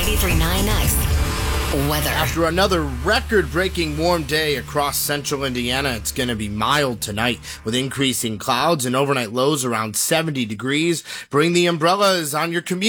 93.9X weather. After another record-breaking warm day across central Indiana, it's going to be mild tonight with increasing clouds and overnight lows around 70 degrees. Bring the umbrellas on your commute.